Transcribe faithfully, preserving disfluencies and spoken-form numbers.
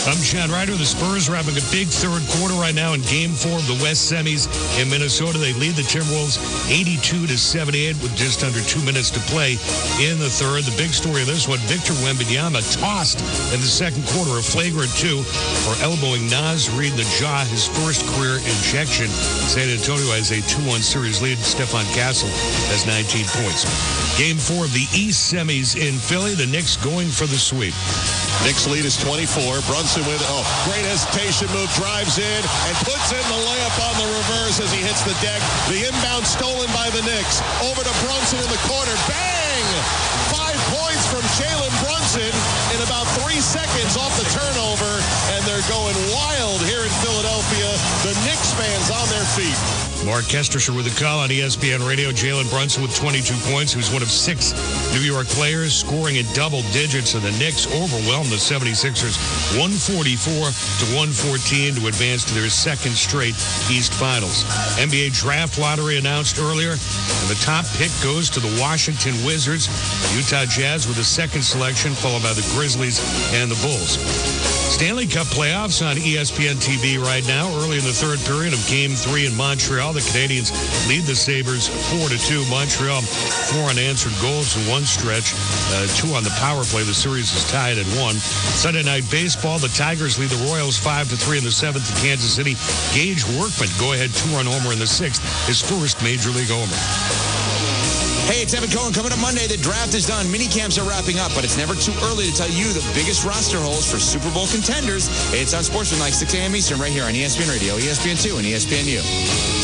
I'm Chad Ryder. The Spurs are having a big third quarter right now in Game Four of the West Semis in Minnesota. They lead the Timberwolves eighty-two to seventy-eight with just under two minutes to play in the third. The big story of this one: Victor Wembanyama tossed in the second quarter, a flagrant two for elbowing Naz Reid in the jaw, his first career injection. San Antonio has a two one series lead. Stephon Castle has nineteen points. Game Four of the East Semis in Philly. The Knicks going for the sweep. Knicks lead is twenty-four. Brunson with, oh, great hesitation move, drives in and puts in the layup on the reverse as he hits the deck. The inbound stolen by the Knicks. Over to Brunson in the corner. Bang! Five points from Jalen Brunson in about three seconds off the turnover, and they're going wild here in Philadelphia. The Knicks fans on their feet. Mark Kestersher with a call on E S P N Radio. Jalen Brunson with twenty-two points, who's one of six New York players scoring in double digits, and the Knicks overwhelmed the seventy-sixers one forty-four to one fourteen to advance to their second straight East Finals. N B A draft lottery announced earlier, and the top pick goes to the Washington Wizards. Utah Jazz with the second selection, followed by the Grizzlies and the Bulls. Stanley Cup playoffs on E S P N T V right now. Early in the third period of Game three in Montreal, the Canadiens lead the Sabres four to two. Montreal, four unanswered goals in one stretch, uh, two on the power play. The series is tied at one. Sunday Night Baseball, the Tigers lead the Royals five to three in the seventh in Kansas City. Gage Workman, go-ahead two-run homer in the sixth, his first Major League homer. Hey, it's Evan Cohen. Coming up Monday, the draft is done. Mini camps are wrapping up, but it's never too early to tell you the biggest roster holes for Super Bowl contenders. It's on Sportsman like six a.m. Eastern right here on E S P N Radio, E S P N two, and E S P N U.